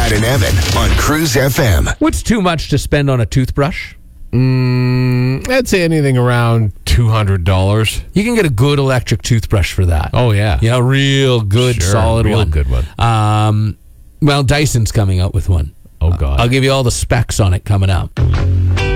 Brad and Evan on Cruise FM. What's too much to spend on a toothbrush? I'd say anything around $200. You can get a good electric toothbrush for that. Oh, yeah. You know, real good, Sure, solid real one. good one. Well, Dyson's coming out with one. Oh, God. I'll give you all the specs on it coming up.